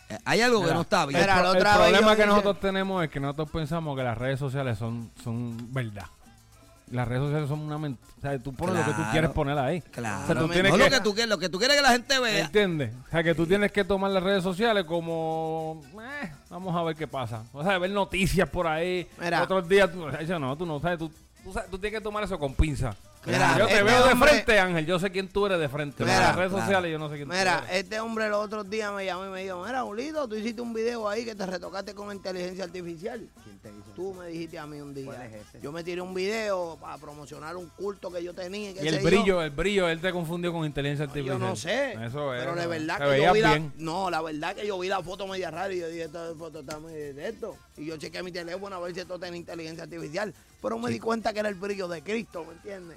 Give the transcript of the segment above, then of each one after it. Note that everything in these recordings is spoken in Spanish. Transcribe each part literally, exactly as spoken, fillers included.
Hay algo Mira, que no está bien. El, Mira, pro- la el otra vez problema yo que dije- nosotros tenemos es que nosotros pensamos que las redes sociales son, son verdad. Las redes sociales son una mentira. O sea, tú pones lo que tú Claro. quieres poner ahí. Claro. O sea, tú no, tienes lo que, que tú quieres, lo que tú quieres que la gente vea. ¿entiendes? O sea, que tú tienes que tomar las redes sociales como... eh, vamos a ver qué pasa. O sea, ver noticias por ahí. Mira. Otros días, tú, eso no, tú no sabes. Tú, tú, sabes, tú tienes que tomar eso con pinza. Mira, yo te este veo de hombre- frente, Ángel. Yo sé quién tú eres de frente. Mira, Pero las redes claro. sociales yo no sé quién Mira, tú eres. este hombre los otros días me llamó y me dijo, mira, Julito, tú hiciste un video ahí que te retocaste con inteligencia artificial. ¿Quién te hizo? Tú me dijiste a mí un día. ¿Cuál es ese? Yo me tiré un video para promocionar un culto que yo tenía. qué Y el sé brillo, yo. el brillo, él te confundió con inteligencia Yo artificial. no sé. Eso es. pero de verdad te que yo veías vi la, bien. no, la verdad que yo vi la foto media rara y yo dije, esta foto está muy de esto. Y yo chequeé mi teléfono a ver si esto tenía inteligencia artificial. Pero me di cuenta que era el brillo de Cristo, ¿me entiendes?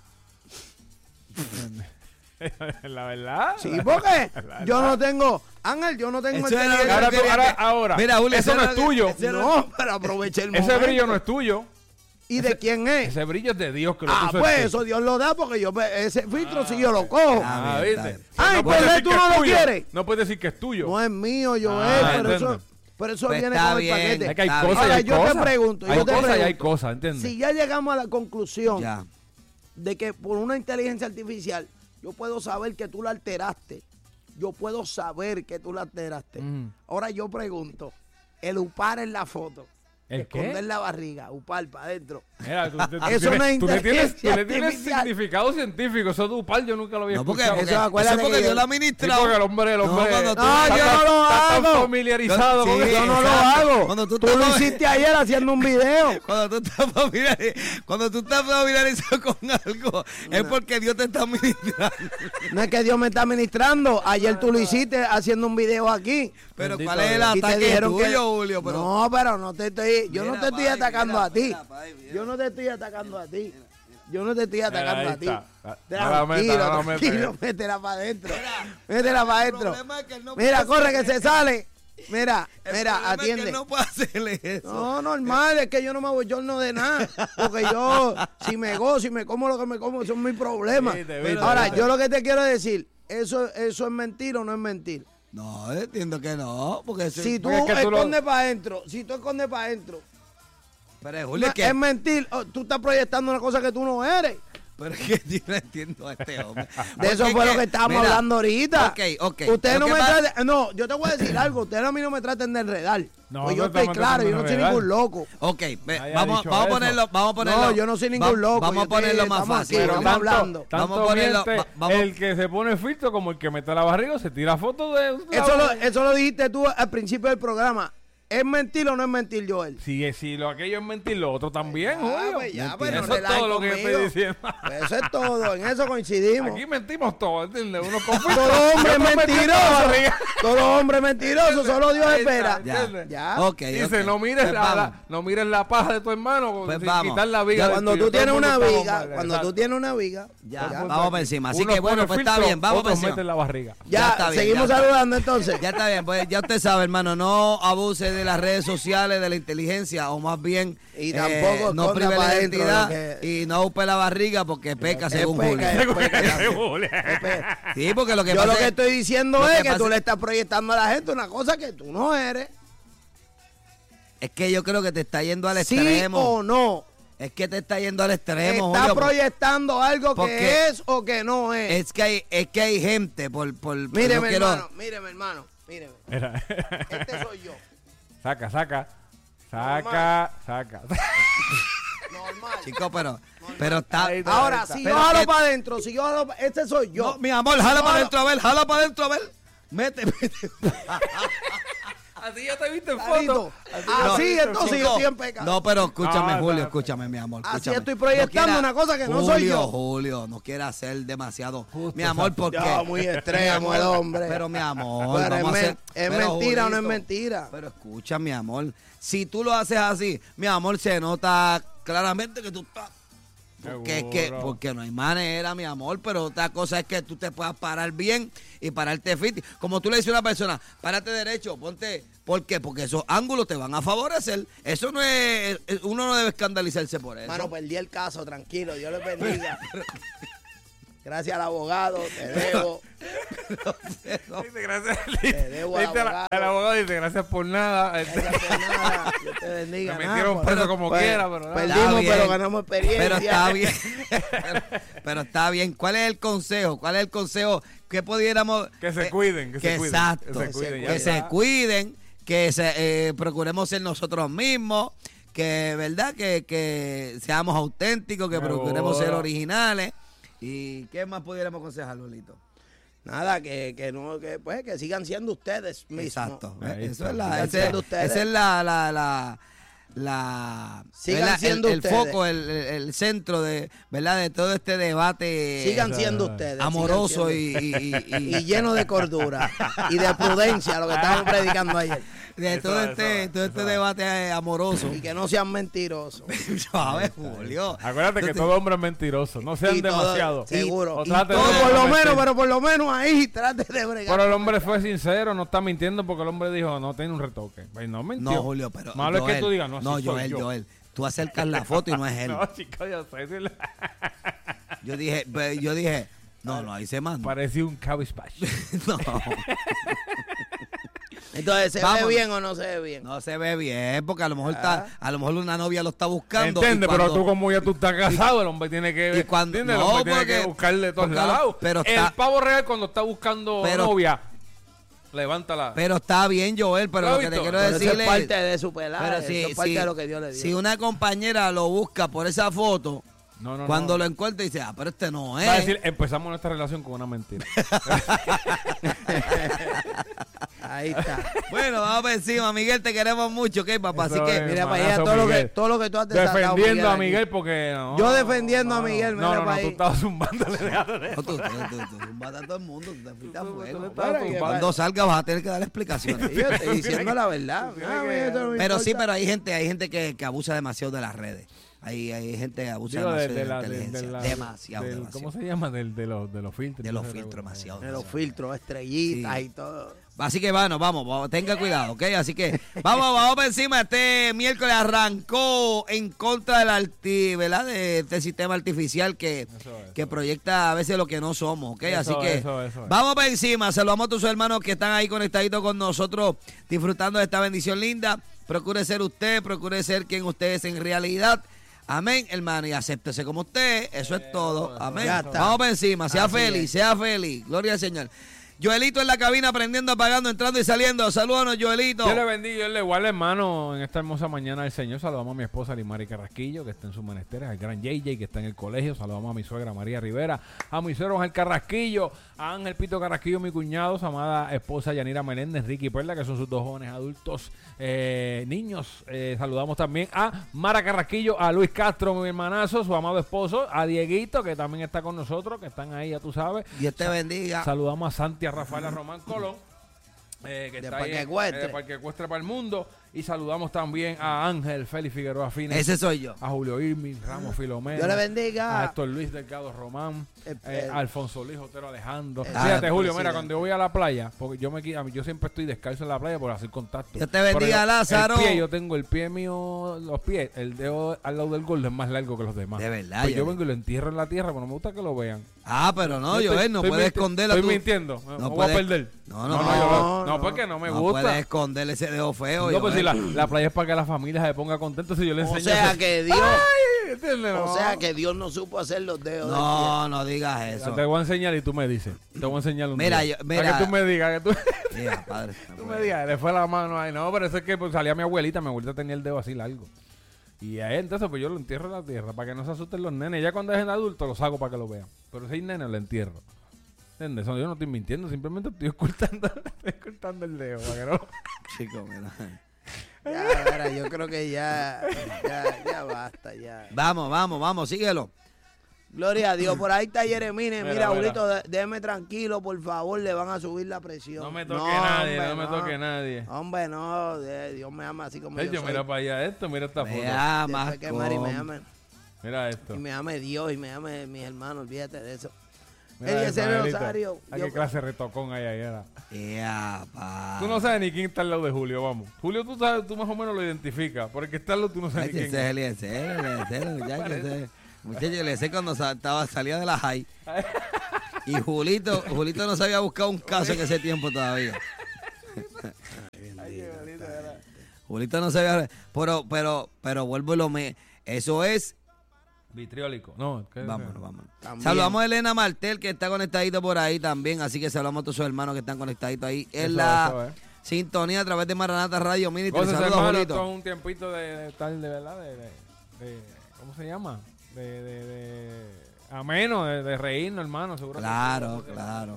La verdad. Sí, porque La yo verdad. no tengo, Ángel, yo no tengo Eso era lo que inteligencia Ahora, tú- quería ahora, que- ahora. Mira, Julio, eso eso no era es lo que- tuyo. eso era- No, pero aproveché el Ese momento. brillo no es tuyo. ¿Y de quién es? Ese brillo es de Dios que lo Ah, puso en pues ti. eso Dios lo da porque yo ese filtro si yo lo cojo. Ah, Ah, bien, ¿viste? está bien. Ay, no pues puedes él decir tú que no es lo tuyo. quieres. No puedes decir que es tuyo. No es mío, yo Ah, es, pero entiendo. eso, pero eso Pues viene está con el bien. paquete. Es que hay Está cosas y Ahora, hay yo cosas. te pregunto, hay yo te cosas y hay pregunto. cosas, ¿entiendes? Si ya llegamos a la conclusión Ya. de que por una inteligencia artificial yo puedo saber que tú la alteraste, yo puedo saber que tú la alteraste. Ujú. Ahora yo pregunto, el upar en la foto, ¿El qué? esconder la barriga, upar para adentro. Mira, tú, tú- tú Eso tienes, no es tú le tienes, tú le inteligencia tienes artificial. significado científico. Eso de upar yo nunca lo había No, porque, escuchado. porque Eso, eso, acuérdate es porque que Dios yo- lo Sí, administra. porque el hombre, el No, hombre... cuando tú- No, está yo tan- no lo está tan hago. familiarizado Sí, con eso. Yo no lo exacto. hago. Cuando tú tú te lo mueves- hiciste ayer haciendo un video. Cuando tú estás familiarizado, cuando tú estás familiarizado con algo, es porque Dios te está administrando. No es que Dios me está ministrando. Ayer tú lo hiciste haciendo un video aquí. Pero Bendito ¿cuál es el Dios. Y te ataque dijeron tuyo, que- Julio? Pero, No, pero no te estoy, yo no Mira, te estoy pai, atacando mira, a ti. mira, pai, mira. Yo no te estoy atacando a ti. Yo no te estoy atacando ahí a ti. está. No la meta, Tranquilo, no la meta. tranquilo, métela para adentro. Métela para el adentro. problema es que él no Mira, puede corre que hacer- se sale. Mira, el mira, problema es que atiende. él no puede hacerle eso. No, normal, es que yo no me voy yo no de nada. Porque yo, si me gozo, si me como lo que me como, eso es mi problema. Viste, viste, Ahora, viste. yo lo que te quiero decir, ¿eso, eso es mentira o no es mentira? No, entiendo que no, porque eso- Si tú Porque es que tú lo- escondes para adentro, si tú escondes para adentro, pero Julio, no, es que, es mentir, oh, tú estás proyectando una cosa que tú no eres. pero es que yo no entiendo a este hombre. De eso Porque fue es lo que estábamos mira, hablando ahorita. Ok, ok. Ustedes Lo no que me pasa- traten, no, yo te voy a decir algo, ustedes a mí no me traten de enredar. No, pues no yo estoy estamos claro, yo tratando no de soy enredar. ningún loco. Ok, ve, Nadie ha vamos, dicho vamos a eso. ponerlo, vamos a ponerlo. No, yo no soy ningún va- loco, Vamos yo a ponerlo te- más estamos fácil. aquí, Pero estamos tanto, hablando. tanto Vamos a ponerlo- miente va- vamos- el que se pone filtro como el que mete la barriga o se tira fotos de... Eso lo, eso lo dijiste tú al principio del programa. ¿Es mentir o no es mentir, Joel? Si, si lo aquello es mentir, lo otro también, Ah, Julio. pues ya, pues no Eso es relajes todo lo que yo conmigo. estoy diciendo. Pues eso es todo, en eso coincidimos. Aquí mentimos todo, ¿entiendes? Uno confía. Todo hombre es Otro metiendo la mentiroso. barriga. Todo hombre es mentiroso, solo Dios Ahí está, espera. Ya, ¿entiendes? Ya. Ok, Dice, ok. no mires, Pues la, vamos. la- no mires la paja de tu hermano Pues sin vamos. quitar la viga. Ya del cuando tuyo. tú Todo el tienes mundo una está viga, bomba, cuando exacto. tú tienes una viga, Ya, ya, vamos por encima. Así Uno que bueno, pone pues está filtro, bien, vamos por otros encima. meten la barriga. Ya ya, está bien, seguimos ya está. saludando entonces. Ya está bien, pues ya usted sabe, hermano, no abuse de las redes sociales, de la inteligencia, o más bien Y eh, tampoco no esconda prive pa' la dentro identidad lo que- y no upe la barriga porque peca Es según peca, Julio. es peca. Sí, porque lo que Yo pasa lo que es- estoy diciendo lo es que que, pasa tú es- le estás proyectando a la gente una cosa que tú no eres. es que yo creo que te está yendo al Sí extremo. o no. Es que te está yendo al extremo, Está Julio, por- proyectando algo porque que es o que no es. Es que hay, es que hay gente por, por Míreme, no quiero- hermano, míreme, hermano, míreme. Mira. Este soy yo. Saca, saca. Saca, Normal. saca. Normal. Chico, pero, pero está. Ahí está. Ahora, si yo Pero jalo que- para adentro, si yo jalo pa- este soy yo. No, mi amor, jala No, para no. adentro a ver, jala para adentro a ver. Mete, mete. Así ya te viste en Clarito. foto. Así, No, entonces chico, yo estoy en pecado. No, pero escúchame, No, Julio, no, escúchame, mi amor. Así Escúchame. estoy proyectando una cosa que no soy Julio, yo. Julio, no quiera hacer demasiado. Justo, mi amor, exacto. porque. Ya, muy extremo el hombre. Pero mi amor, Pero vamos es a hacer. men- es pero, mentira o no es Julito, mentira. Pero escucha, mi amor. Si tú lo haces así, mi amor, se nota claramente que tú estás. Porque es que, Seguro. porque no hay manera, mi amor, pero otra cosa es que tú te puedas parar bien y pararte fit. Como tú le dices a una persona, párate derecho, ponte. ¿Por qué? Porque esos ángulos te van a favorecer. Eso no es, es- uno no debe escandalizarse por eso. Mano, perdí el caso, tranquilo, Dios le bendiga. Gracias al abogado, te debo. Dice, gracias. Te debo al Dice, abogado. el abogado dice, gracias por nada. Gracias por nada. Dios te bendiga. Me nada, metieron pues, preso como pues, quiera, pero nada. Perdimos, bien. pero ganamos experiencia. Pero está bien. pero, pero está bien. ¿Cuál es el consejo? ¿Cuál es el consejo que pudiéramos... Que se eh, cuiden, que, que se cuiden. exacto. Que se cuiden. Que ya se está. cuiden, que se, eh, procuremos ser nosotros mismos, que verdad que, que seamos auténticos, que Me procuremos bola. ser originales. ¿Y qué más pudiéramos aconsejar, Lolito? Nada, que, que no, que pues que sigan siendo ustedes mismos. Exacto. Ahí Eso está. es la, Sigan ese- siendo ustedes. esa es la, la, la, la Sigan ¿verdad? siendo el, el ustedes. foco, el, el- el centro de, ¿verdad? De todo este debate Sigan Esa- siendo ustedes. amoroso sigan y, siendo- y- y- y lleno de cordura y de prudencia, lo que estábamos predicando ayer. de Eso, todo eso, este, todo este eso. debate eh, amoroso. Y que no sean mentirosos. A ver, Julio. Acuérdate que todo hombre es mentiroso. No sean Y todo- demasiado. seguro. O Y trate todo de- por lo de- menos, pero por lo menos ahí trate de bregar. Pero el hombre fue sincero, no está mintiendo porque el hombre dijo, no tiene un retoque. Pues no mintió. No, Julio, pero. Malo es que Joel, tú digas, no, así No, soy Joel, yo. Joel. Tú acercas la foto y no es él. No, chico, yo sé. sí le- Yo dije, yo dije, no, no, ahí se manda. Parecía un cabizbash. No, Entonces, ¿se Vamos. ve bien o no se ve bien? no se ve bien, porque a lo mejor está, a lo mejor una novia lo está buscando. Entiende, y pero cuando- tú como ya tú estás casado, el hombre tiene que y cuando- ¿entiendes? El no, hombre tiene porque- que buscarle de todos porque a lo- lados. pero el está- pavo real cuando está buscando Pero- novia, levántala. Pero está bien, Joel, pero ¿Lo lo has que te visto? quiero Pero eso decirle es parte de su pelada, pero eso si, es parte si- de lo que Dios le dio. si una compañera lo busca por esa foto, no, no, cuando no. lo encuentra dice, ah, pero este no es. Va a decir, empezamos nuestra relación con una mentira. Ahí está. Bueno, vamos por encima, Miguel, te queremos mucho, ¿ok, papá? Eso Así que, es. Mira para allá Hermanazo todo lo, que, Miguel. todo lo que tú has desatado, Defendiendo a aquí. Miguel porque no. Yo defendiendo a no, Miguel, No, mira no, no, para tú ahí. estabas zumbándole, déjate de no, tú, tú, tú, tú, tú matas a todo el mundo, tú te fuiste a Tú- tú- fuego. tú estás Bueno, y tumbando. Cuando salga vas a tener que dar explicaciones. Yo estoy diciendo la verdad. tienes Ah, que- mira, esto no me Pero sí, importa. pero hay gente, hay gente que, que abusa demasiado de las redes. Hay, hay gente que abusa Digo, de, demasiado de de, la, la de, inteligencia. de la- demasiado, del- demasiado. ¿Cómo se llama? Del, de, los, de los filtros. De los Entonces, filtros, bueno, demasiado. De los filtros, estrellitas Sí. y todo. Así que bueno, vamos, vamos, tenga cuidado, ¿ok? Así que vamos, vamos por encima. Este miércoles arrancó en contra del arti, ¿verdad? De este sistema artificial que, Eso es, que eso proyecta a veces lo que no somos, ¿ok? Eso, Así que eso, eso es. vamos por encima. Saludamos a tus hermanos que están ahí conectaditos con nosotros, disfrutando de esta bendición linda. Procure ser usted, procure ser quien usted es en realidad. Amén, hermano, y acéptese como usted, eso es todo. Amén. Ya está. Vamos por encima, sea Así feliz, es. sea feliz. Gloria al Señor. Joelito en la cabina, prendiendo, apagando, entrando y saliendo. Salúdanos, Joelito. Dios le bendiga, Dios le igual, hermano, en esta hermosa mañana del Señor. Saludamos a mi esposa Limari Carrasquillo, que está en sus menesteres, al gran J J, que está en el colegio. Saludamos a mi suegra María Rivera, a mi suegro Ángel Carrasquillo, a Ángel Pito Carrasquillo, mi cuñado, su amada esposa Yanira Meléndez, Ricky Perla, que son sus dos jóvenes adultos eh, niños. Eh, saludamos también a Mara Carrasquillo, a Luis Castro, mi hermanazo, su amado esposo, a Dieguito, que también está con nosotros, que están ahí, ya tú sabes. Dios te bendiga. Saludamos a Santi, a Rafael, a Román Colón, eh, que De está Parque ahí en- Ecuestre. eh, de Parque Ecuestre para el mundo. Y saludamos también a Ángel Félix Figueroa Fines, Ese soy yo. a Julio Irmi, Ramos Filomeno, Dios le bendiga. a Héctor Luis Delgado Román, El- eh, el- a Alfonso Luis Otero Alejandro. el- Fíjate, Ah, Julio, mira, presidente. cuando yo voy a la playa, porque yo me qui- a mí- yo siempre estoy descalzo en la playa por hacer contacto. Dios te bendiga, Pero yo- Lázaro. El pie, yo tengo el pie mío, los pies, el dedo al lado del gordo es más largo que los demás. De verdad, Pues yo Joel. vengo y lo entierro en la tierra, pero no me gusta que lo vean. Ah, pero no, Yo Joel, estoy- no estoy puedes minti- esconderla. Estoy tú. mintiendo, me No voy a puedes- perder. No, no, no, no, yo- no, no, no. porque no me no gusta. puedes esconder ese dedo feo. No, pues si Joel. la, la playa es para que la familia se ponga contenta si yo le O enseño. sea ese- que Dios, Ay, ¿entiendes? o No. sea que Dios no supo hacer los dedos. No, no digas eso. Te voy a enseñar y tú me dices. Te voy a enseñar un Mira, día. yo- Para mira. que tú me digas, que tú, Mira, padre. tú me digas, le fue la mano ahí. No, pero eso es que pues, salía mi abuelita, mi abuelita tenía el dedo así largo. Y a él, entonces, pues yo lo entierro en la tierra para que no se asusten los nenes. Ya cuando es en adulto, los hago para que lo vean. Pero si hay nenes, lo entierro. ¿Entiendes? Eso yo no estoy mintiendo, simplemente estoy ocultando, estoy ocultando el dedo. Para que no... Chico, mira. Ya, mira, yo creo que ya, ya, ya basta, ya. Vamos, vamos, vamos, síguelo. Gloria a Dios. Por ahí está Jeremines. Mira, Mira, mira. Julito, dé- déjeme tranquilo, por favor, le van a subir la presión. No me toque nadie, hombre, no me toque nadie. Hombre, no, de- Dios me ama así como Ay, yo yo soy. mira para allá esto, mira esta foto. Vea, más Después que Mari me con- ame, Mira esto. y me ame Dios y me ame mis hermanos, olvídate de eso. Mira Eliezer eso, Angelito. Rosario. Ay, yo- qué clase de retocón hay ahí, era. Ea, pa. Tú no sabes ni quién está al lado de Julio, vamos. Julio, tú sabes, tú más o menos lo identificas. Porque está al lado, tú no Ay, sabes que ni ese quién es es. Eliezer, Eliezer, muchacho, ese- muchacho, Eliezer cuando sa- estaba, salía de la high. Y Julito, Julito no se había buscado un caso en ese tiempo todavía. Julito no se había... Pero, pero, pero vuelvo y lo me... Eso es... Vitriólico. No, ¿qué Vámonos, vámonos. También. Saludamos a Elena Martel, que está conectadito por ahí también. Así que saludamos a todos sus hermanos que están conectaditos ahí en Eso, la eso, eh. sintonía a través de Maranata Radio Mini. Te Cosas, saludo, hermano, Julito. esto es un tiempito de, de tal, de verdad, de, de, de- ¿cómo se llama? De, de, de ameno, de, de reírnos, hermano, seguro. que Claro, sí. claro.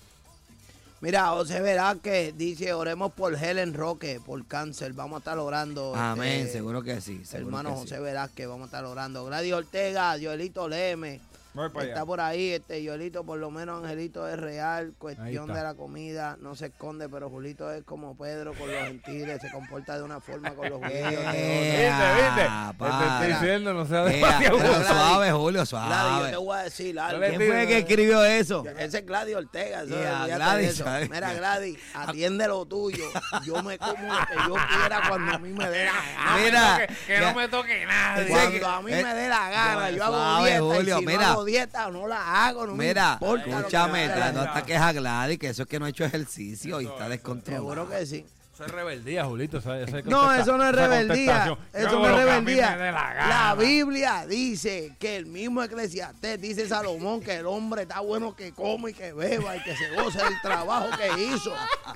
Mira, José Velázquez dice, oremos por Helen Roque, por cáncer. Vamos a estar orando. Amén, este, seguro que sí. Seguro hermano que sí. José Velázquez, vamos a estar orando. Gladys Ortega, Joelito Leme. Voy para Está allá. por ahí, este Joelito, por lo menos Angelito es real, cuestión está. de la comida, no se esconde, pero Julito es como Pedro con los gentiles, se comporta de una forma con los judíos. de Eh, otra. ¿Viste, viste? Ah, Te estoy para. diciendo, no sea Ea, demasiado. pero Gladys. suave, Julio, Gladys, yo suave. te voy a decir algo. Dale, ¿Quién fue el que escribió eso? Ese es Gladys Ortega. Eso, Yeah, olvídate Gladys, de eso. ¿sabes? Mira, Gladys, atiende lo tuyo. Yo me como lo que yo quiera cuando a mí me dé la gana. Mira, que, que no me toque nadie. Ese Cuando que- a mí eh, me dé la gana, yo hago suave, dieta. Julio, y si mira. no hago dieta, no la hago. No Mira, me importa lo que escúchame, me dé la tratando gana. ataques a Gladys, que eso es que no ha hecho ejercicio y Eso, está eso. descontrolado. Seguro que sí. Eso es rebeldía, Julito. esa- esa No, contesta- eso no es esa rebeldía. contestación. Yo Eso hago no es lo que a mí rebeldía. me dé la La gana. Biblia dice que el mismo Eclesiastés dice Salomón que el hombre está bueno que come y que beba y que se goce del trabajo que hizo.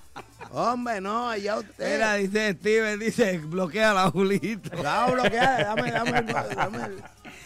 Hombre, no, ya usted. Mira, dice Steven, dice, bloquea a la Julito. La bloquear, dame, dame, el- dame el-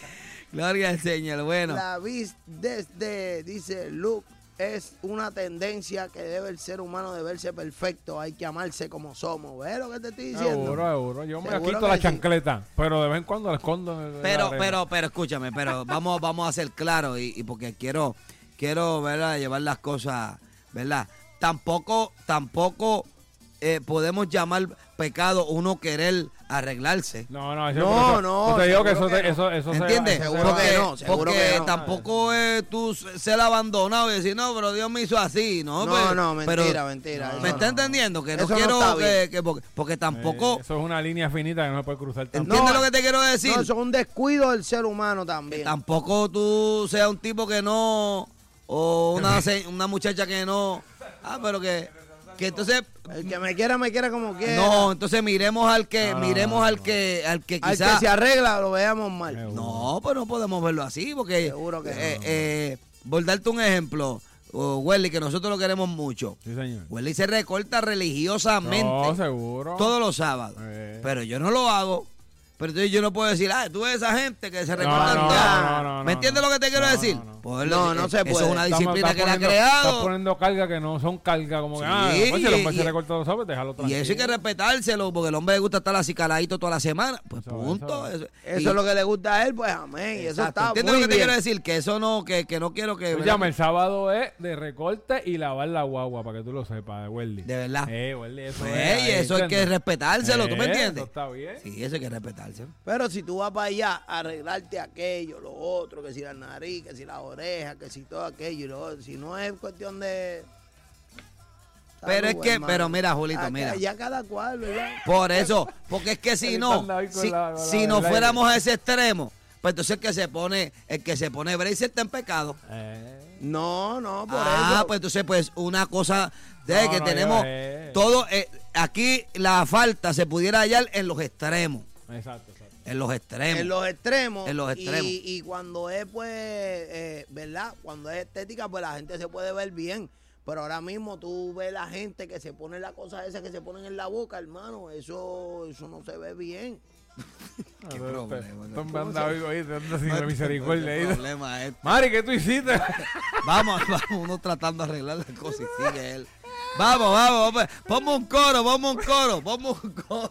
Gloria al Señor, bueno. La vis desde, dice Luke, es una tendencia que debe el ser humano de verse perfecto. Hay que amarse como somos. ¿Ves lo que te estoy diciendo? Seguro, seguro. Yo me Seguro quito que la sí. chancleta, pero de vez en cuando la escondo. en la Pero, arena. pero, pero escúchame, pero vamos, vamos a ser claros y, y porque quiero, quiero, ¿verdad? Llevar las cosas, ¿verdad? Tampoco, tampoco eh, podemos llamar pecado uno querer arreglarse. No, no, eso, No, pero eso- no, yo te digo que eso, seguro te- que no. eso, eso se- ¿Entiendes? eso se Seguro va- que Porque, no, seguro porque que no. tampoco es tú ser abandonado y decir, no, pero Dios me hizo así, ¿no? No, Pues, no, mentira, pero- mentira. no, eso ¿Me está no. entendiendo? Que no Eso no quiero está que, bien. que- porque, porque tampoco... Eh, eso es una línea finita que no se puede cruzar tampoco. ¿Entiendes No, lo que te quiero decir? No, eso es un descuido del ser humano Que también. tampoco tú seas un tipo que no, o una, se- una muchacha que no, ah, pero que, que entonces, El que me quiera, me quiera como quiera. no, entonces miremos al que, No, no, miremos no, al no. que, al que Al quizás, que se arregla, lo veamos mal. Seguro. no, pues no podemos verlo así, porque, Seguro que eh, no. eh, por darte un ejemplo, o Welly, que nosotros lo queremos mucho, Sí, señor. Welly se recorta religiosamente No, seguro. todos los sábados, Eh. pero yo no lo hago. Pero entonces yo no puedo decir, ah, tú ves esa gente que se No, recortan no, todo. no, no, no, ¿Me entiendes no. lo que te quiero No, decir? no, no. Pues, No, eh, no se Eso puede. es una Estamos- disciplina estás que él ha poniendo- Estás creado. poniendo carga que no son carga, como que, Sí, ah, pues si el hombre y- se recorta los sábados, déjalo Y tranquilo. eso hay que respetárselo, porque el hombre le gusta estar así caladito toda la semana. Pues Eso, punto. eso. Eso, Eso y- es lo que le gusta a él, pues amén. Y eso exacto. está ¿Entiendes muy lo que te bien. quiero decir? Que eso no, que, que no quiero que... Tú ¿verdad? llama, el sábado es de recorte y lavar la guagua, para que tú lo sepas, Welly. De verdad. Eh, Welly, eso Pues, es. y ahí, eso hay que ¿entiendes? respetárselo, ¿tú me Eh, entiendes? Eso está bien. Sí, eso hay que respetárselo. Pero si tú vas para allá a arreglarte aquello, lo otro, que si la nariz, que si la oreja, que si todo aquello y lo otro, si no es cuestión de... Pero es Salud, que, hermano. pero mira, Julito, Acá- mira. Ya cada cual, ¿verdad? Por eso, porque es que si Ahorita no, anda ahí con si, la- con la si no verdad. fuéramos a ese extremo, pues entonces el que se pone, el que se pone brace está en pecado. Eh. No, no, por Ah, eso. pues entonces, pues, una cosa de No, que no, tenemos yo, eh. todo, eh, aquí la falta se pudiera hallar en los extremos, Exacto, exacto. en los extremos. En los extremos. En los extremos. Y, y cuando es, pues, eh, ¿verdad? Cuando es estética, pues la gente se puede ver bien. Pero ahora mismo tú ves la gente que se pone la cosa esa que se ponen en la boca, hermano. Eso, eso no se ve bien. Qué Ah, problema, Tú ¿no? me andas hoy, oíste, andas sin la ¿Qué misericordia. ahí. problema es? Mari, ¿qué tú hiciste? Vamos, vamos, uno tratando de arreglar las cosas y sigue él. Vamos, vamos, vamos. Ponme un coro, ponme un coro, ponme un coro.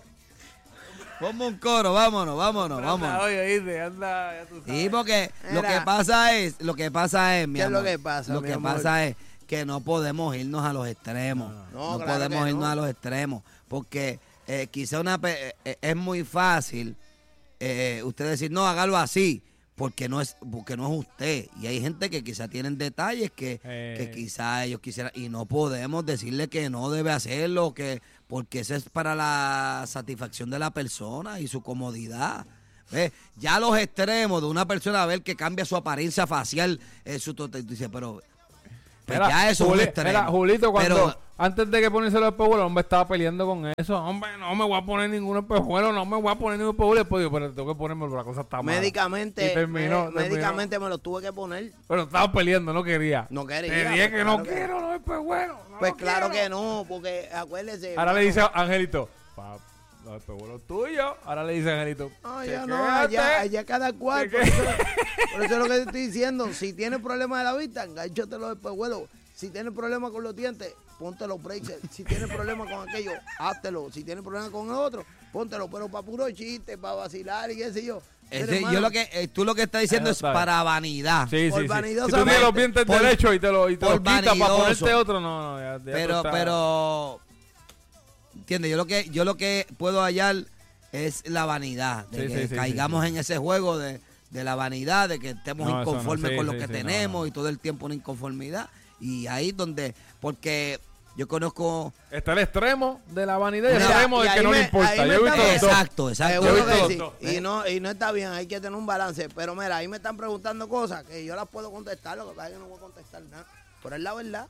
Ponme un coro, vámonos, vámonos, vámonos. Oye, oíste, anda, ya tú sabes. Sí, porque lo Mira. que pasa es, lo que pasa es, mi ¿Qué es lo amor, que pasa, Lo mi que amor? pasa es que no podemos irnos a los extremos. No, No, claro podemos que irnos no. a los extremos. Porque eh, quizá una pe- eh, es muy fácil eh, usted decir, no, hágalo así, porque no es, porque no es usted. Y hay gente que quizá tienen detalles que, Eh. que quizá ellos quisieran, y no podemos decirle que no debe hacerlo, que, porque eso es para la satisfacción de la persona y su comodidad. ¿Ves? Ya los extremos de una persona a ver que cambia su apariencia facial, eh, su total, dice, pero Pues Mira, ya eso Juli- es un extremo. mira, Julito, cuando Pero- antes de que ponerse los espejuelos, el hombre estaba peleando con eso. Hombre, no me voy a poner ningún espejuelo, no me voy a poner ningún espejuelo. Después digo, pero tengo que ponerme porque la cosa está mala. Médicamente, Y terminó, me- terminó. médicamente me lo tuve que poner. Pero estaba peleando, no quería. No quería, Te dije pues que no claro que- quiero los espejuelos. no Pues los claro quiero. que no, porque acuérdese. Ahora le mano, dice a Angelito, "Pa, los espejuelos tuyos". Ahora le dice a Angelito, No, "Te ya no, quedaste". allá, allá cada cual. ¿Qué, Por qué? eso, por eso es lo que te estoy diciendo. Si tienes problemas de la vista, enganchate los espejuelos. Si tienes problemas con los dientes, ponte los braces. Si tienes problemas con aquello, háztelo. Si tienes problemas con el otro, póntelo. Pero para puro chiste, para vacilar y qué sé yo. Ese- Mira, yo hermano, lo que eh, tú lo que estás diciendo Eso es está bien. para vanidad. Sí, Por sí, sí. Si tú vanidosamente. tienes los dientes Por- derechos y te lo, y te por lo quitas para vanidoso. ponerte otro, no, no, ya, ya tú pero estás- pero entiende, yo lo que yo lo que puedo hallar es la vanidad, de Sí, que sí, sí, caigamos sí, en ese juego de, de la vanidad, de que estemos No, eso no, inconformes sí, con lo sí, que sí, tenemos no, no. y todo el tiempo una inconformidad. Y ahí donde, porque yo conozco... Está el extremo de la vanidad y el Mira, extremo y del que ahí no me- le importa. ahí Yo me he visto está- los dos. Exacto, exacto. Yo he Seguro visto que los sí. dos. Y no, y no está bien, hay que tener un balance. Pero mira, ahí me están preguntando cosas que yo las puedo contestar, lo que pasa es que no voy a contestar nada. Pero es la verdad.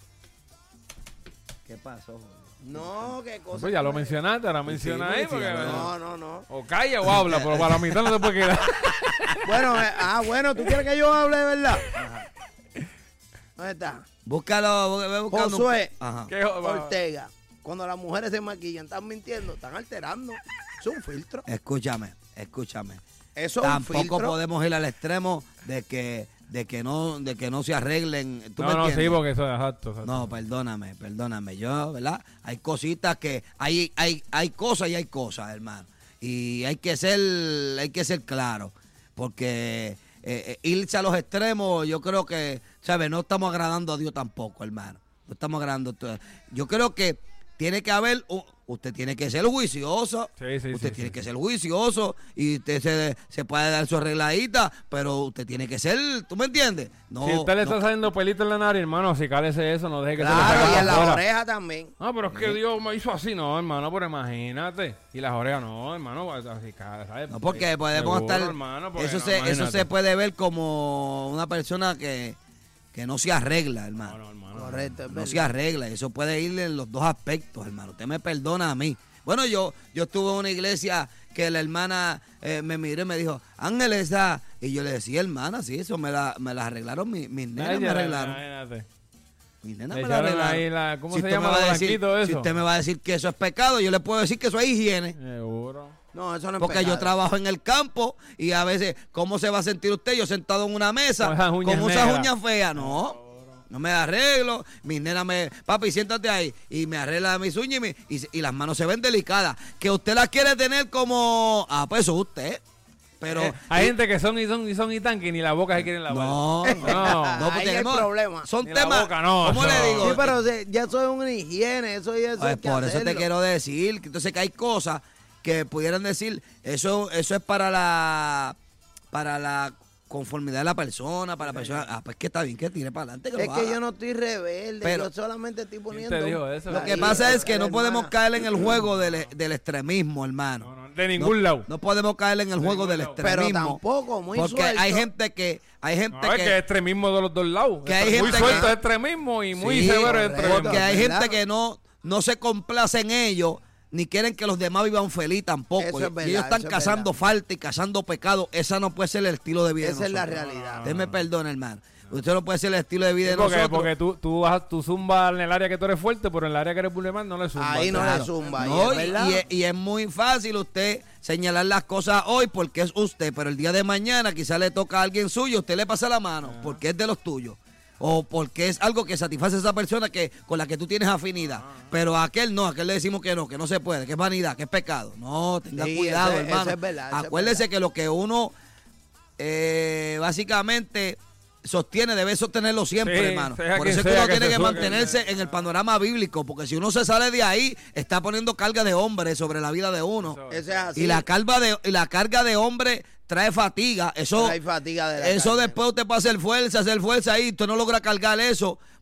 ¿Qué pasó? No, qué cosa. Pues ya lo que me- mencionaste, ahora menciona ahí. sí, Porque, ya lo- No, no, no. o calla o habla, pero para la mitad no te puede quedar. Bueno, eh, ah, bueno, ¿tú quieres que yo hable de verdad? ¿Dónde está? Búscalo, bú- ve buscando un- Josué. Ajá. ¿Qué jo- Ortega. Cuando las mujeres se maquillan, están mintiendo, están alterando. Es un filtro. Escúchame, escúchame. Eso es un Tampoco filtro. podemos ir al extremo de que de que no de que no se arreglen. ¿Tú me No, no, entiendes? sí, porque eso es exacto. exacto. No, perdóname, perdóname. Yo, ¿verdad? Hay cositas que hay hay hay cosas y hay cosas, hermano. Y hay que ser hay que ser claro, porque eh, eh, irse a los extremos, yo creo que, ¿sabes? No estamos agradando a Dios tampoco, hermano. No estamos agradando. a- Yo creo que tiene que haber un- usted tiene que ser juicioso. Sí, sí, usted sí, tiene sí. que ser juicioso y usted se, se puede dar su arregladita, pero usted tiene que ser, ¿tú me entiendes? No, Si usted le está no- saliendo pelito en la nariz, hermano, así cálese eso, no deje que se le Claro, pegue y en para la afuera. oreja también. No, pero es que Dios me hizo así, no, hermano, pero imagínate. Y las orejas, no, hermano, así, ¿sabes? No, porque podemos Seguro, estar. hermano, porque eso, no, se, eso imagínate. se puede ver como una persona que, que no se arregla, hermano. No, no, hermano. Correcto, es No verdad. se arregla. Eso puede ir en los dos aspectos, hermano. Usted me perdona a mí. Bueno, yo yo estuve en una iglesia que la hermana eh, me miró y me dijo, Ángel, esa. Y yo le decía, hermana, sí, eso me la, me la arreglaron. Mi- mis nenas Ay, me ya, arreglaron. imagínate. Mis nenas Le me la echaron arreglaron. ahí la- ¿cómo se usted llama me va lo a decir- blanquito eso? Si usted me va a decir que eso es pecado, yo le puedo decir que eso es higiene. Seguro. No, eso no es Porque yo pecado. trabajo en el campo y a veces, ¿cómo se va a sentir usted? Yo sentado en una mesa Con esas uñas con esas negras. uñas feas. No, no me arreglo. Mis nenas me, papi, siéntate ahí. Y me arregla mis uñas y, mi- y, se- y las manos se ven delicadas. Que usted las quiere tener como, ah, pues eso es usted. Pero Eh, hay y- gente que son y son y son y tan que ni la boca se quieren lavar. no, no, No. no, pues Ahí hay tenemos- problema. Son Ni la temas, boca, no, ¿cómo no. le digo? Sí, pero se- ya eso es una higiene, eso y eso. Pues hay que por eso te hacerlo. quiero decir, que entonces que hay cosas que pudieran decir, eso eso es para la para la conformidad de la persona, para la persona, ah, pues que está bien que tire para adelante. Que Es lo que haga. yo no estoy rebelde, Pero- yo solamente estoy poniendo. te dijo eso? Lo Ahí, que pasa es que la no podemos hermana. caer en el juego del, del extremismo, hermano. No, no, de ningún lado. No podemos caer en el De juego ningún del lado. Pero extremismo. tampoco, muy porque suelto. hay gente que hay gente No, es que es que extremismo de los dos lados. que hay muy gente suelto que- es extremismo y muy Sí, severo es correcto. extremismo. porque hay ¿verdad? gente que no no se complace en ellos ni quieren que los demás vivan feliz tampoco. Eso es y verdad, ellos están eso es cazando verdad. falta y cazando pecado. Esa no puede ser el estilo de vida de Esa es la nosotros. realidad. Usted me perdona, hermano. Usted no puede ser el estilo de vida Sí, de porque, nosotros. porque tú, tú, vas, tú zumbas en el área que tú eres fuerte, pero en el área que eres vulnerable no le zumbas. Ahí no Claro. le zumba, No, y y, es verdad. y es, y es muy fácil usted señalar las cosas hoy porque es usted, pero el día de mañana quizá le toca a alguien suyo, usted le pasa la mano porque es de los tuyos. O porque es algo que satisface a esa persona que con la que tú tienes afinidad. Pero a aquel no, a aquel le decimos que no, que no se puede, que es vanidad, que es pecado. No, tenga Sí, cuidado, eso es- hermano. eso es verdad, eso es Acuérdese verdad. que lo que uno eh, básicamente sostiene, debe sostenerlo siempre, Sí, hermano. sea Por quien eso es que sea uno que tiene se que suelte. mantenerse en el panorama bíblico, porque si uno se sale de ahí, está poniendo carga de hombre sobre la vida de uno. Eso Eso es así. Y la carga de y la carga de hombre trae fatiga. Eso, Trae fatiga de la eso carne. después usted puede hacer fuerza, hacer fuerza ahí, usted no logra cargar eso,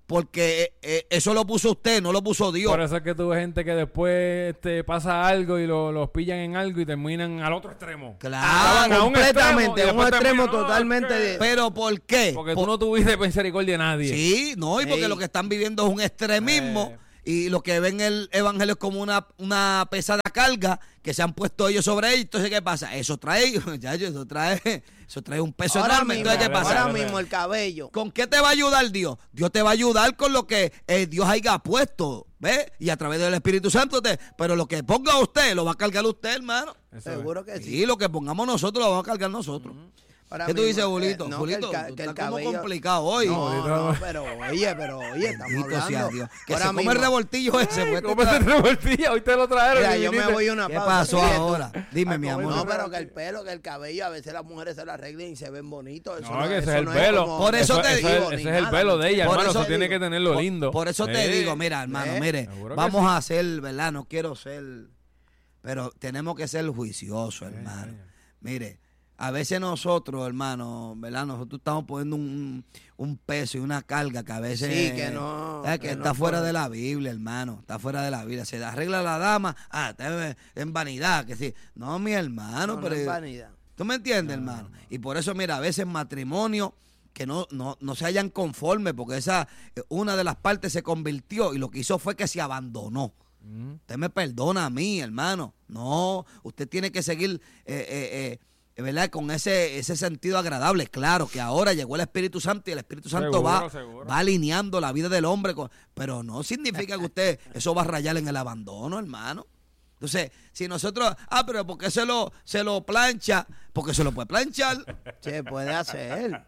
porque eh, eso lo puso usted, no lo puso Dios. Por eso es que tú ves gente que después te pasa algo y lo- los pillan en algo y terminan al otro extremo. Claro, a un completamente, extremo, y un después extremo terminan, "No, totalmente es que-". de- pero ¿por qué? Porque Por- tú no tuviste misericordia de nadie. Sí, no, y porque Ey. lo que están viviendo es un extremismo Eh. y lo que ven el evangelio es como una, una pesada carga que se han puesto ellos sobre ellos. Entonces, ¿qué pasa? Eso trae, ya, eso trae, eso trae un peso Ahora enorme. mismo, Entonces, ¿qué pasa? ahora mismo el cabello. ¿Con qué te va a ayudar Dios? Dios te va a ayudar con lo que eh, Dios haya puesto, ¿ves? Y a través del Espíritu Santo, te, pero lo que ponga usted, lo va a cargar usted, hermano. Eso es. Seguro que sí. Sí, lo que pongamos nosotros, lo vamos a cargar nosotros. Ahora ¿Qué tú mismo, dices, eh, Julito? no, Julito, que el ca- tú que el estás como cabello- complicado hoy. No, Julito, no, no. pero oye, pero oye, estamos Bendito sea hablando. Dios. Que Ahora se come el mismo- revoltillo ese. pues, ¿Cómo te se tra- revoltilla? Hoy te lo trajeron. Mira, y yo me viniste. voy a una ¿Qué pausa. pasó Oye, tú- ahora? Dime, Ay, mi ¿cómo amor. es? No, pero que el pelo, que el cabello, a veces las mujeres se lo arreglan y se ven bonitos. Eso No, no, que ese eso es el no velo. como- Por eso te ese, digo, ese ni es el nada. velo de ella, Por hermano. eso Eso tiene digo, que tenerlo por- lindo. Por eso te Sí. digo, mira, hermano, ¿Eh? mire, Seguro que vamos sí. a hacer, ¿verdad? No quiero ser, pero tenemos que ser juiciosos, hermano. sí. Mire, a veces nosotros, hermano, ¿verdad? Nosotros estamos poniendo un, un peso y una carga que a veces Sí, que no, ¿sabes? que que está no fuera puede. de la Biblia, hermano. Está fuera de la Biblia. Se arregla la dama, ah, está en vanidad, que sí. No, mi hermano, No, no pero es vanidad. ¿tú me entiendes, hermano? Y por eso, mira, a veces matrimonio que no, no, no se hayan conforme, porque esa una de las partes se convirtió y lo que hizo fue que se abandonó. Mm. Usted me perdona a mí, hermano. No, usted tiene que seguir, eh, eh, eh, ¿verdad? Con ese, ese sentido agradable. Claro que ahora llegó el Espíritu Santo y el Espíritu Santo Seguro, va, seguro. va alineando la vida del hombre. Con, pero no significa que usted eso va a rayar en el abandono, hermano. Entonces, si nosotros, ah, pero ¿por qué se lo, se lo plancha? Porque se lo puede planchar. Se puede hacer.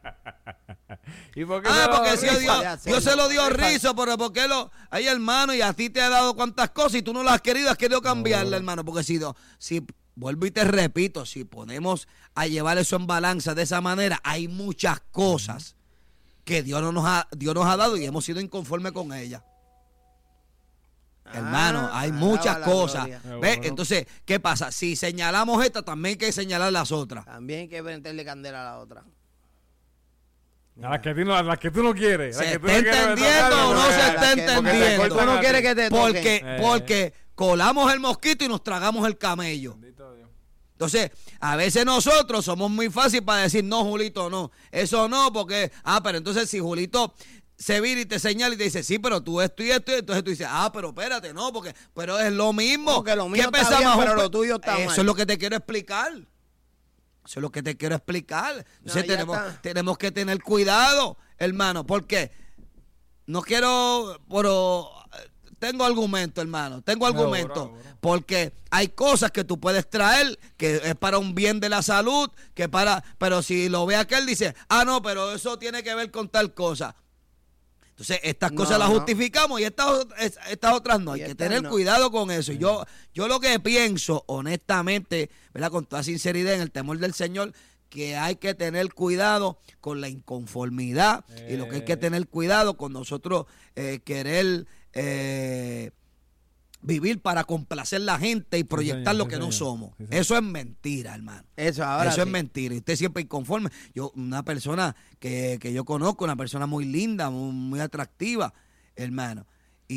¿Y por qué Ah, se lo porque si rifa? Dios, puede hacer, Dios se lo dio rifa. rizo, pero ¿por qué lo? Ay, hermano, y a ti te ha dado cuantas cosas y tú no las has querido, has querido cambiarla, hermano. Porque si, no- si, vuelvo y te repito, si ponemos a llevar eso en balanza de esa manera, hay muchas cosas que Dios no nos ha, Dios nos ha dado y hemos sido inconformes con ellas. Hermano, Ah, hay alaba muchas la cosas. gloria. Seguro. ¿Ves? Entonces, ¿qué pasa? Si señalamos esta, también hay que señalar las otras. También hay que meterle candela a la otra. A las que tú no, a las que tú no quieres. las ¿Se que tú está no quieres entendiendo tocar, o no porque- se está porque te entendiendo? Tú no quieres que te toquen. Porque, Eh. porque colamos el mosquito y nos tragamos el camello. Bendito Dios. Entonces, a veces nosotros somos muy fácil para decir, no, Julito, no. Eso no, porque, ah, pero entonces si Julito se vira y te señala y te dice, sí, pero tú esto y esto, y entonces tú dices, ah, pero espérate, no, porque, pero es lo mismo. Porque lo mío ¿Qué está pesa bien, más un pero pe- lo tuyo está Eso mal. es lo que te quiero explicar. Eso es lo que te quiero explicar. Entonces ya tenemos, está. tenemos que tener cuidado, hermano, porque no quiero, pero eh, tengo argumento, hermano, tengo Seguro, argumento, seguro. porque hay cosas que tú puedes traer que es para un bien de la salud, que para, pero si lo ve aquel dice, ah, no, pero eso tiene que ver con tal cosa. Entonces, estas No, cosas las no. justificamos y estas, ot- es- estas otras no. Hay Y que estas tener no. cuidado con eso. Y yo, yo lo que pienso, honestamente, ¿verdad? Con toda sinceridad, en el temor del Señor, que hay que tener cuidado con la inconformidad y lo que hay que Eh. tener cuidado con nosotros eh, querer eh, vivir para complacer la gente y proyectar señor, lo sí, que no señor. somos. Sí, señor. Eso es mentira, hermano. Eso ahora Eso es sí. mentira. Y usted siempre inconforme. Yo, una persona que, que yo conozco, una persona muy linda, muy, muy atractiva, hermano.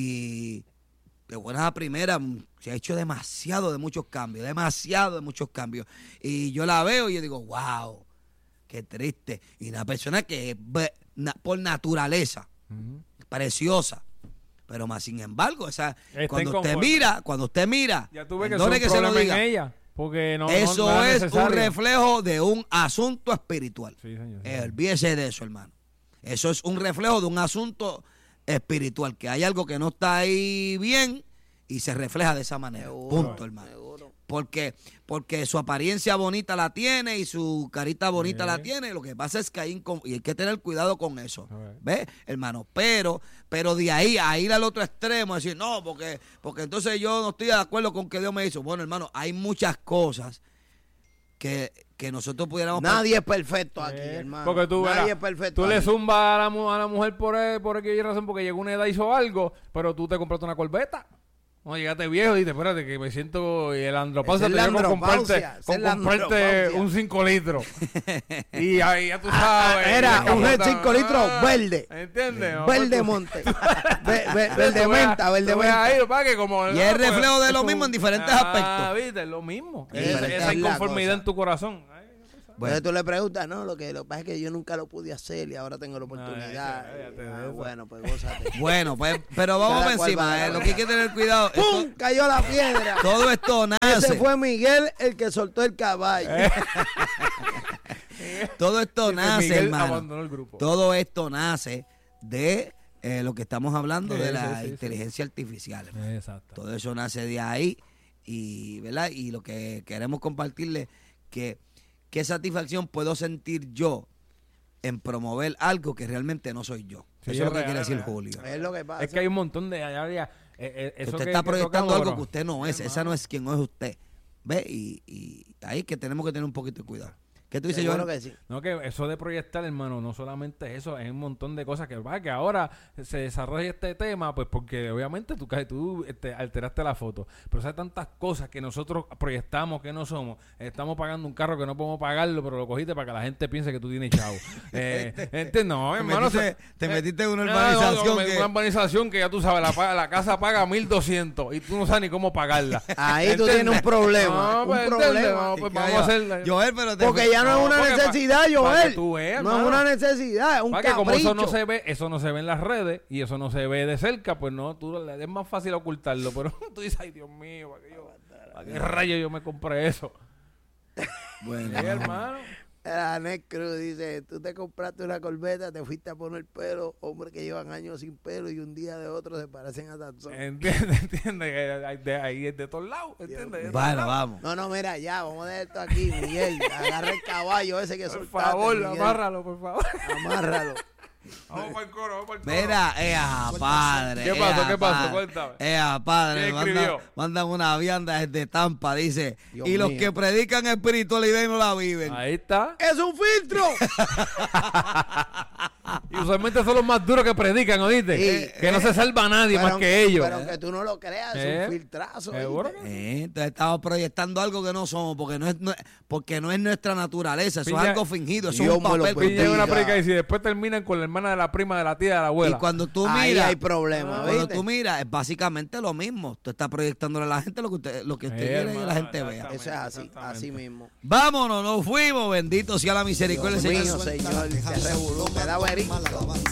Y de buenas a primeras mm, se ha hecho demasiado de muchos cambios, demasiado de muchos cambios. Y yo la veo y yo digo, wow, qué triste. Y una persona que es be- na- por naturaleza, Ujú. preciosa. Pero más sin embargo, esa, Está cuando usted inconforme. mira, cuando usted mira, Ya tú ves que eso perdone es un se lo problema diga, en ella. Porque no, no- eso no es un necesario. reflejo de un asunto espiritual. Sí, señor. sí, Eh, señor. olvídese de eso, hermano. Eso es un reflejo de un asunto espiritual, que hay algo que no está ahí bien y se refleja de esa manera. Seguro, Punto, hermano. seguro. Porque, porque su apariencia bonita la tiene y su carita bonita Sí. la tiene. Lo que pasa es que hay, incon- y hay que tener cuidado con eso. A ver. ¿Ves, hermano? Pero, pero de ahí a ir al otro extremo, decir, no, porque, porque entonces yo no estoy de acuerdo con que Dios me hizo. Bueno, hermano, hay muchas cosas que, que nosotros pudiéramos... Nadie es perfecto aquí, Eh, hermano. Porque tú, Nadie verás, es perfecto tú le aquí. zumbas a la, mu- a la mujer por, eh, por aquella razón porque llegó una edad y hizo algo, pero tú te compraste una corbeta. No, llegaste viejo y dices, espérate, que me siento... Y el andropausia Esa te es la dio con comprarte, andropausia, esa con es la comprarte andropausia. un cinco litros. Y ahí ya tú sabes. Era la un capota, cinco litros ah, verde. ¿Entiendes? No, Verde pues tú- monte. Ve- ve- tú Verde veas- menta, verde tú veas menta. ahí, pa, que como, Y es pues, reflejo de lo es mismo un- en diferentes ah, aspectos. viste, es lo mismo. Sí, Esa, pero esa es la inconformidad cosa. en tu corazón. Ay, Bueno. Entonces tú le preguntas, no, lo que, lo que pasa es que yo nunca lo pude hacer y ahora tengo la oportunidad. ya, ya, ya, ya, Ah, ya. bueno, pues gózate. Bueno, pues, pero vamos Cada por cual va encima, a eh, la lo que hay que tener cuidado. esto- ¡Pum! Cayó la piedra. todo esto Ese nace. fue Miguel el que soltó el caballo. Todo esto Y nace, Miguel hermano. abandonó el grupo. Todo esto nace de eh, lo que estamos hablando Sí, de sí, la sí, sí. inteligencia artificial. hermano. Exacto. Todo eso nace de ahí y, ¿verdad? Y lo que queremos compartirle que qué satisfacción puedo sentir yo en promover algo que realmente no soy yo. Sí, eso es lo que real, quiere decir real. Julio. Es lo que pasa. Es que hay un montón de áreas. Eh, eh, Que eso usted que- está que proyectando tocamos, algo bro. que usted no es. Esa no es quien no es usted. ¿Ve? Y, y ahí que tenemos que tener un poquito de cuidado. ¿Qué tú dices, Seguro Joel? que sí. No, que eso de proyectar, hermano, no solamente eso, es un montón de cosas que va, que ahora se desarrolla este tema, pues porque obviamente tú, ca- tú este, alteraste la foto, pero hay tantas cosas que nosotros proyectamos que no somos. Estamos pagando un carro que no podemos pagarlo, pero lo cogiste para que la gente piense que tú tienes chavo. eh, ¿entiendes? No, Te hermano. metiste- se- te eh, metiste en una no, urbanización no, no, que- una urbanización que ya tú sabes, la, pa- la casa paga mil doscientos y tú no sabes ni cómo pagarla. Ahí tú ¿Entiendes? tienes un problema. No, un pues, ¿entiendes? problema. No, pues Que vamos haya- a hacerla. Joel, pero te Porque ya no es una porque pa- necesidad, pa' que Joel. tú veas, No es hermano. una necesidad, es un Para que como capricho. eso no se ve, eso no se ve en las redes y eso no se ve de cerca, pues no, tú le- es más fácil ocultarlo, pero tú dices, ay Dios mío, ¿para qué, yo, ¿para qué rayos yo me compré eso? Bueno, Sí, hermano. La Ned Cruz dice, tú te compraste una corbeta, te fuiste a poner pelo, hombres que llevan años sin pelo y un día de otro se parecen a Sansón. ¿Entiendes? ¿Entiendes? Que hay de- Ahí es de todos lados, ¿entiendes? De todos bueno, lados. vamos. No, no, mira, ya, vamos a dejar esto aquí, Miguel. Agarra el caballo ese que Por soltaste, favor, Miguel. amárralo, por favor. Amárralo. Vamos para el coro, vamos para el coro. Mira, ea, padre. ¿Qué pasó? ea, ¿Qué pasó? padre, Cuéntame. Ea, padre. ¿Quién Mandan, escribió? mandan una vianda desde Tampa, dice. Dios y los mío. que predican espiritualidad y no la viven. Ahí está. ¡Es un filtro! Y usualmente son los más duros que predican, ¿oíste? Sí. que no se salva a nadie Pero- más que ellos. Pero que tú no lo creas, es ¿Eh? un filtrazo. ¿Seguro ¿viste? que Eh, entonces estamos proyectando algo que no somos, porque no es, no es- porque no es nuestra naturaleza. Eso Pilla- es algo fingido, eso Dios es un me lo papel. Y llega una bendiga. predica y si después terminan con la hermana de la prima, de la tía, de la Y abuela. cuando tú Ahí miras, hay problemas, cuando ¿viste? tú miras, es básicamente lo mismo. Tú estás proyectándole a la gente lo que usted, lo que usted Eh, quiere que hermano, la gente ya vea. está. Eso es así, Exactamente. así mismo. Vámonos, nos fuimos. Bendito sea la misericordia Dios del mío, Señor. Señor, que revolú, me da verico.